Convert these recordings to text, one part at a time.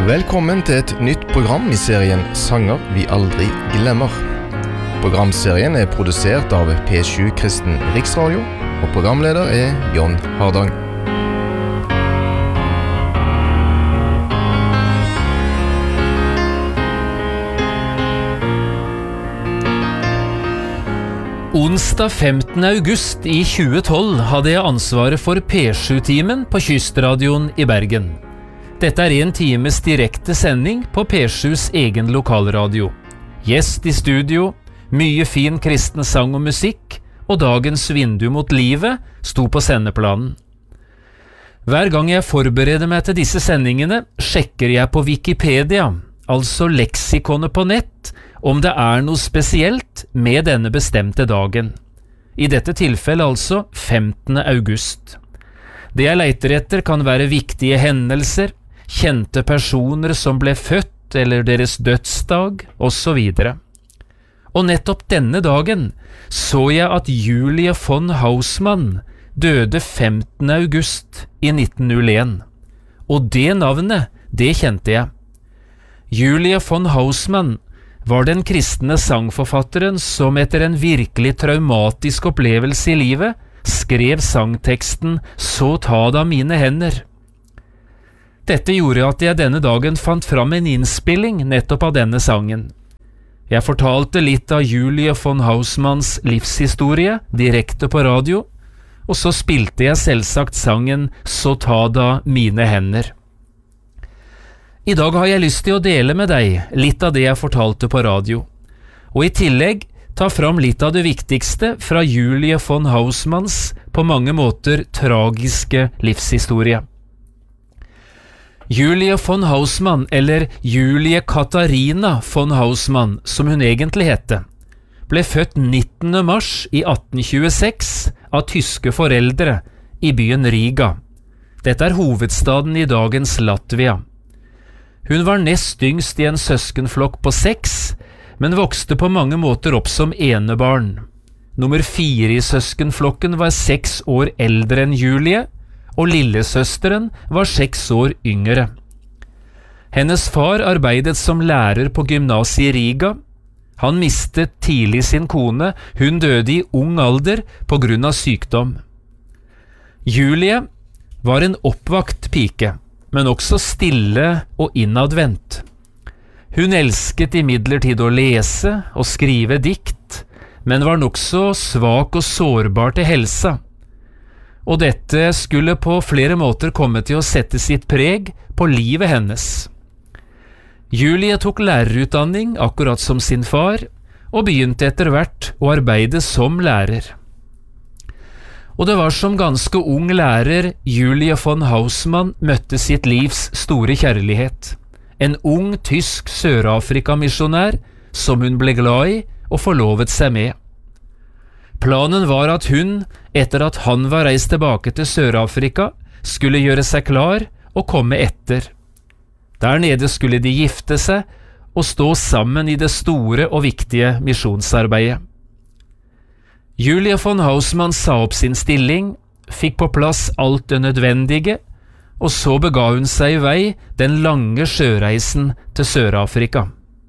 Velkommen til et nytt program i serien Sanger vi aldri glemmer. Programserien er produsert av P7 Kristen Riksradio, og programleder er John Hardang. Onsdag 15. august i 2012 hadde jeg ansvaret for P7-timen på Kystradioen i Bergen. Dette er en times direkte sending på P7s egen lokalradio. Gjest i studio, mye fin kristen sang og musikk, og dagens vindu mot livet sto på sendeplanen. Hver gang jeg forbereder meg til disse sendingene, sjekker jeg på Wikipedia, altså leksikonet på nett, om det er noe spesielt med denne bestemte dagen. I dette tilfellet altså 15. august. Det jeg leiter etter kan være viktige hendelser, kjente personer som ble født eller deres dødsdag, og så videre. Og nettopp denne dagen så jeg at Julie von Hausmann døde 15. august i 1901. Og det navnet, det kjente jeg. Julie von Hausmann var den kristne sangforfatteren som etter en virkelig traumatisk opplevelse i livet skrev sangteksten «Så ta da mine hender». Dette gjorde at jeg denne dagen fant fram en innspilling nettopp av denne sangen. Jeg fortalte litt av Julie von Hausmanns livshistorie direkte på radio, og så spilte jeg selvsagt sangen «Så ta da mine hender». I dag har jeg lyst til å dele med deg litt av det jeg fortalte på radio, og i tillegg ta fram litt av det viktigste fra Julie von Hausmanns på mange måter tragiske livshistorie. Julie von Hausmann, eller Julie Katharina von Hausmann, som hun egentlig hette, ble født 19. mars i 1826 av tyske foreldre i byen Riga. Dette er hovedstaden i dagens Latvia. Hun var nest yngst i en søskenflokk på 6, men vokste på mange måter opp som enebarn. Nummer 4 i søskenflokken var 6 år eldre enn Julie, og lillesøsteren var 6 år yngre. Hennes far arbeidet som lærer på gymnaset i Riga. Han mistet tidlig sin kone, hun døde i ung alder på grunn av sykdom. Julie var en oppvakt pike, men også stille og innadvendt. Hun elsket imidlertid å lese og skrive dikt, men var nokså svak og sårbar til helsa. Og dette skulle på flere måter komme til å sette sitt preg på livet hennes. Julie tok lærerutdanning akkurat som sin far, og begynte etter hvert å arbeide som lærer. Og det var som ganske ung lærer Julie von Hausmann møtte sitt livs store kjærlighet. En ung tysk Sør-Afrika-misjonær som hun ble glad i og forlovet seg med. Planen var at hun, etter at han var reist tilbake til Sør-Afrika, skulle gjøre seg klar og komme etter. Der nede skulle de gifte seg og stå sammen i det store og viktige misjonsarbeidet. Julie von Hausmann sa opp sin stilling, fikk på plass alt det nødvendige, og så bega hun seg i vei den lange sjøreisen til Sør-Afrika.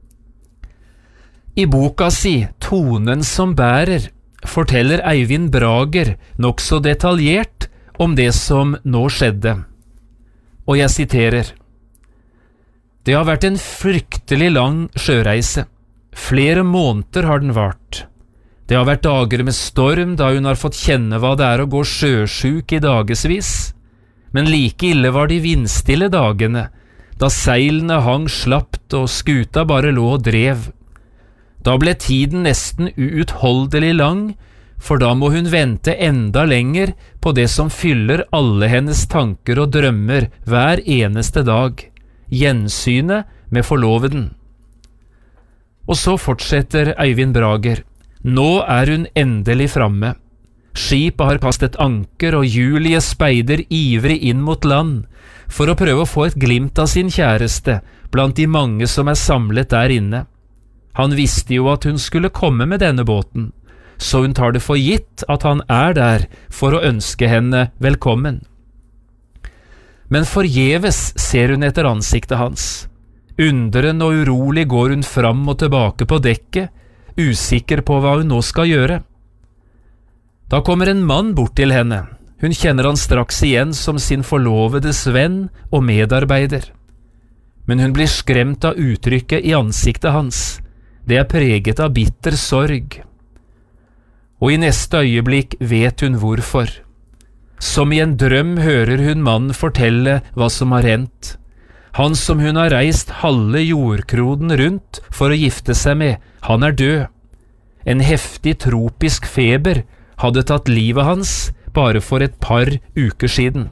I boka si «Tonen som bærer» forteller Eivind Brager nok så detaljert om det som nå skjedde. Og jeg siterer: «Det har vært en fryktelig lang sjøreise. Flere måneder har den vart. Det har vært dager med storm da hun har fått kjenne hva det er å gå sjøsjuk i dagesvis. Men like ille var de vindstille dagene, da seilene hang slapt og skuta bare lå og drev. Da ble tiden nesten uutholdelig lang, for da må hun vente enda lenger på det som fyller alle hennes tanker og drømmer hver eneste dag, gjensynet med forloveden.» Og så fortsetter Eivind Brager. «Nå er hun endelig framme. Skipet har kastet anker, og Julie speider ivrig inn mot land, for å prøve å få et glimt av sin kjæreste blant de mange som er samlet der inne. Han visste jo at hun skulle komme med denne båten, så hun tar det for gitt at han er der for å ønske henne velkommen. Men forgjeves ser hun etter ansiktet hans. Undren og urolig går hun fram og tilbake på dekket, usikker på hva hun nå skal gjøre. Da kommer en mann bort til henne. Hun kjenner han straks igjen som sin forlovedes venn og medarbeider. Men hun blir skremt av uttrykket i ansiktet hans. Det preget av bitter sorg. Og i neste øyeblikk vet hun hvorfor. Som i en drøm hører hun mannen fortelle hva som har hendt. Han som hun har reist halve jordkroden rundt for å gifte seg med, han død. En heftig tropisk feber hadde tatt livet hans bare for et par uker siden.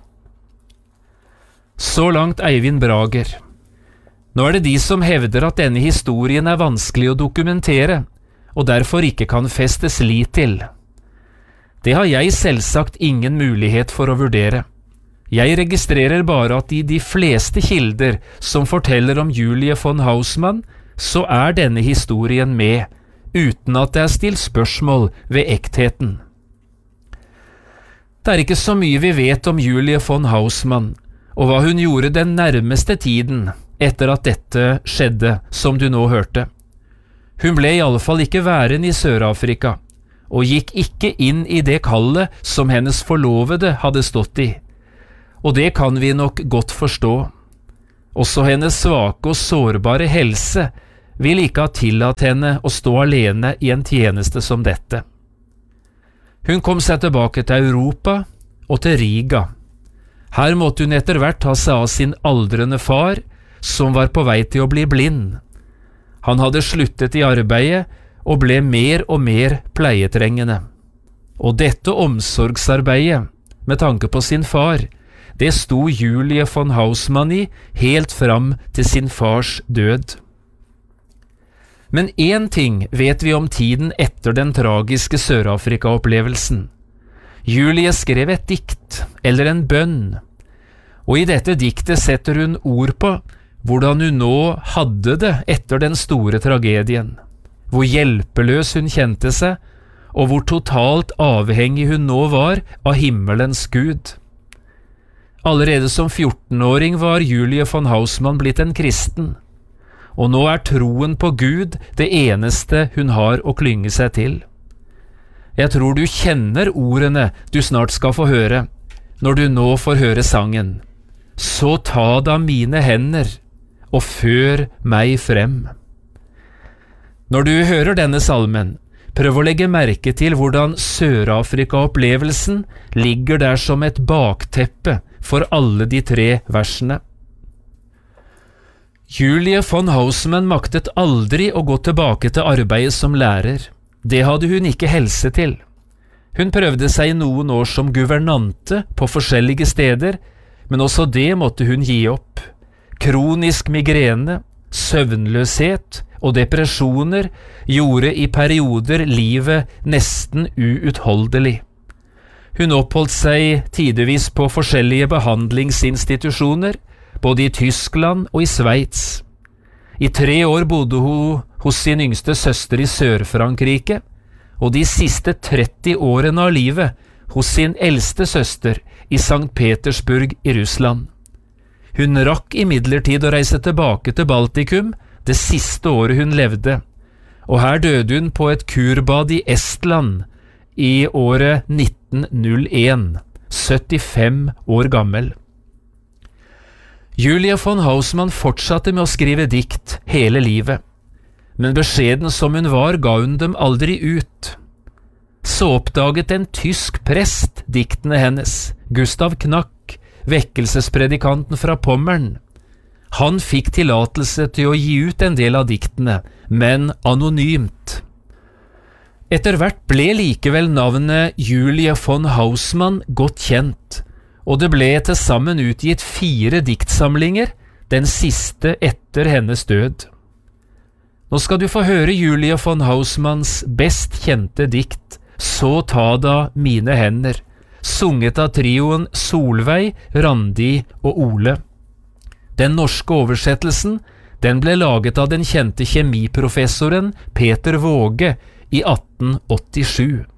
Så langt Eivind Brager. Nå det de som hevder at denne historien vanskelig å dokumentere, og derfor ikke kan festes lit til. Det har jeg selvsagt ingen mulighet for å vurdere. Jeg registrerer bare at i de fleste kilder som forteller om Julie von Hausmann, så denne historien med, uten at det stilt spørsmål ved ektheten. Det ikke så mye vi vet om Julie von Hausmann, og hva hun gjorde den nærmeste tiden etter at dette skjedde, som du nå hørte. Hun ble i alle fall ikke værende i Sør-Afrika, og gikk ikke inn i det kallet som hennes forlovede hadde stått i. Og det kan vi nok godt forstå. Også hennes svake og sårbare helse vil ikke ha tillatt henne å stå alene i en tjeneste som dette. Hun kom seg tilbake til Europa og til Riga. Her måtte hun etter hvert ta seg av sin aldrende far, som var på vei til å bli blind. Han hadde sluttet i arbeidet og ble mer og mer pleietrengende. Og dette omsorgsarbeidet, med tanke på sin far, det sto Julie von Hausmann i helt fram til sin fars død. Men én ting vet vi om tiden etter den tragiske Sør-Afrika-opplevelsen. Julie skrev et dikt, eller en bønn, og i dette diktet setter hun ord på hvordan hun nå hadde det etter den store tragedien, hvor hjelpeløs hun kjente seg, og hvor totalt avhengig hun nå var av himmelens Gud. Allerede som 14-åring var Julie von Hausmann blitt en kristen, og nå troen på Gud det eneste hun har å klynge seg til. Jeg tror du kjenner ordene du snart skal få høre, når du nå får høre sangen. Så ta da mine hender, og før meg frem. Når du hører denne salmen, prøv å legge merke til hvordan Sør-Afrika-opplevelsen ligger der som et bakteppe for alle de 3 versene. Julie von Hausmann maktet aldri å gå tilbake til arbeidet som lærer. Det hadde hun ikke helse til. Hun prøvde seg i noen år som guvernante på forskjellige steder, men også det måtte hun gi opp. Kronisk migrene, søvnløshet og depresjoner gjorde i perioder livet nesten uutholdelig. Hun oppholdt seg tidvis på forskjellige behandlingsinstitusjoner, både i Tyskland og i Sveits. I 3 år bodde hun hos sin yngste søster i Sør-Frankrike, og de siste 30 årene av livet hos sin eldste søster i St. Petersburg i Russland. Hun rakk imidlertid å reise tilbake til Baltikum det siste året hun levde, og her døde hun på et kurbad i Estland i året 1901, 75 år gammel. Julie von Hausmann fortsatte med å skrive dikt hele livet, men beskjeden som hun var ga hun dem aldri ut. Så oppdaget en tysk prest diktene hennes, Gustav Knack, vekkelsespredikanten fra Pommern. Han fikk tillatelse til å gi ut en del av diktene, men anonymt. Etter hvert ble likevel navnet Julie von Hausmann godt kjent, og det ble til sammen utgitt 4 diktsamlinger, den siste etter hennes død. Nå skal du få høre Julie von Hausmanns best kjente dikt, Så ta da mine hender, sunget av trioen Solveig, Randi og Ole. Den norske oversettelsen, den ble laget av den kjente kjemiprofessoren Peter Våge i 1887.